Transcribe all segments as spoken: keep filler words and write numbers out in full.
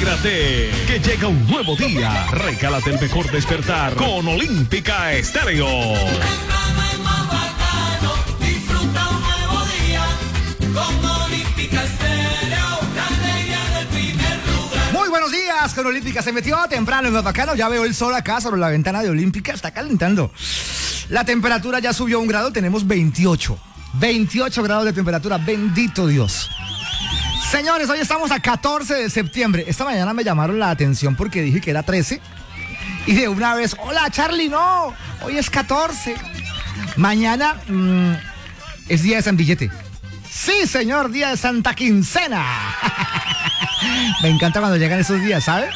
Alégrate, que llega un nuevo día. Regálate el mejor despertar con Olímpica Estéreo. Disfruta un nuevo día con Olímpica Estéreo, la alegría del primer lugar. Muy buenos días, con Olímpica se metió temprano, es más bacano. Ya veo el sol acá sobre la ventana de Olímpica, está calentando. La temperatura ya subió un grado, tenemos veintiocho. veintiocho grados de temperatura, bendito Dios. Señores, hoy estamos a catorce de septiembre. Esta mañana me llamaron la atención porque dije que era trece. Y de una vez, hola Charlie, no, hoy es catorce. Mañana mmm, es día de San Billete. Sí, señor, día de Santa Quincena. Me encanta cuando llegan esos días, ¿sabe?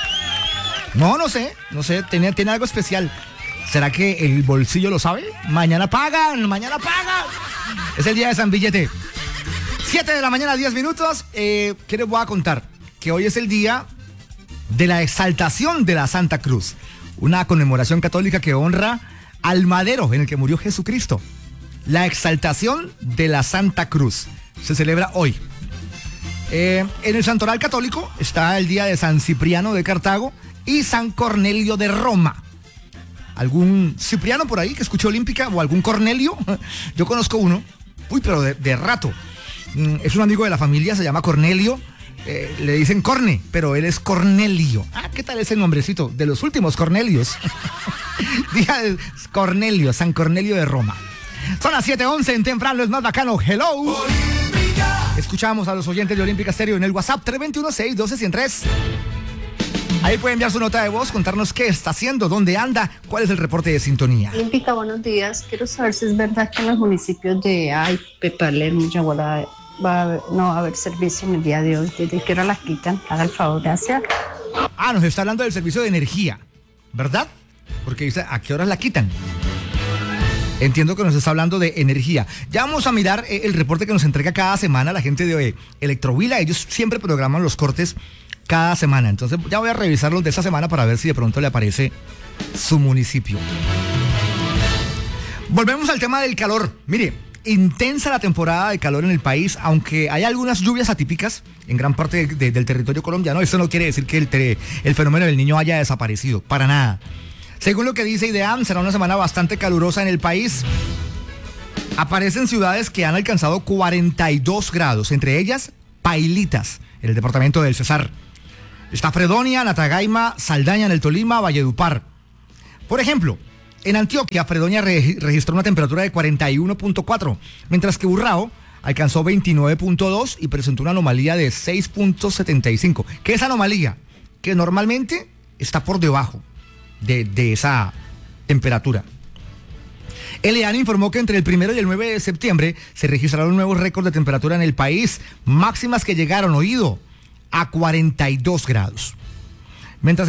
No, no sé, no sé, tiene, tiene algo especial. ¿Será que el bolsillo lo sabe? Mañana pagan, mañana pagan. Es el día de San Billete. siete de la mañana, diez minutos. Eh, ¿Qué les voy a contar? Que hoy es el día de la exaltación de la Santa Cruz. Una conmemoración católica que honra al madero en el que murió Jesucristo. La exaltación de la Santa Cruz se celebra hoy. Eh, en el Santoral Católico está el día de San Cipriano de Cartago y San Cornelio de Roma. ¿Algún Cipriano por ahí que escuche Olímpica o algún Cornelio? Yo conozco uno, uy, pero de, de rato. Es un amigo de la familia, se llama Cornelio. Eh, le dicen Corne, pero él es Cornelio. Ah, ¿qué tal ese nombrecito? De los últimos Cornelios. Día de Cornelio, San Cornelio de Roma. Son las siete once en temprano, es más bacano. Hello. Olímpica. Escuchamos a los oyentes de Olímpica Estéreo en el WhatsApp tres dos uno, seis uno dos, uno cero tres. Ahí puede enviar su nota de voz, contarnos qué está haciendo, dónde anda, cuál es el reporte de sintonía. Olímpica, buenos días. Quiero saber si es verdad que en los municipios de Aipe, Palermo, Yaguará, va a haber, no va a haber servicio en el día de hoy. ¿Desde qué hora las quitan? Haga el favor, gracias. Ah, nos está hablando del servicio de energía, ¿verdad? Porque dice, ¿a qué horas la quitan? Entiendo que nos está hablando de energía. Ya vamos a mirar eh, el reporte que nos entrega cada semana la gente de eh, Electrovila. Ellos siempre programan los cortes cada semana. Entonces ya voy a revisar los de esta semana para ver si de pronto le aparece su municipio. Volvemos al tema del calor. Mire, intensa la temporada de calor en el país, aunque hay algunas lluvias atípicas en gran parte de, de, del territorio colombiano. Eso no quiere decir que el, te, el fenómeno del Niño haya desaparecido, para nada. Según lo que dice IDEAM, será una semana bastante calurosa en el país. Aparecen ciudades que han alcanzado cuarenta y dos grados, entre ellas Pailitas, en el departamento del Cesar. Está Fredonia, Natagaima, Saldaña en el Tolima, Valledupar. Por ejemplo, en Antioquia, Fredonia re- registró una temperatura de cuarenta y uno punto cuatro, mientras que Urrao alcanzó veintinueve punto dos y presentó una anomalía de seis punto setenta y cinco. ¿Qué es anomalía? Que normalmente está por debajo de, de esa temperatura. El EAN informó que entre el primero y el nueve de septiembre se registraron nuevos récords de temperatura en el país, máximas que llegaron, oído, a cuarenta y dos grados. Mientras